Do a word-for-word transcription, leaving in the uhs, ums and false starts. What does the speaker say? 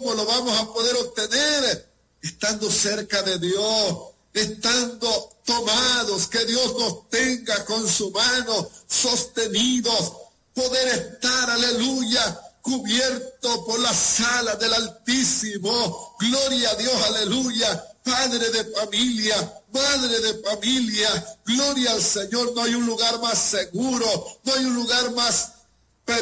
¿Cómo lo vamos a poder obtener? Estando cerca de Dios, estando tomados, que Dios nos tenga con su mano, sostenidos, poder estar, aleluya, cubierto por las alas del Altísimo. Gloria a Dios, aleluya. Padre de familia, madre de familia, gloria al Señor. No hay un lugar más seguro, no hay un lugar más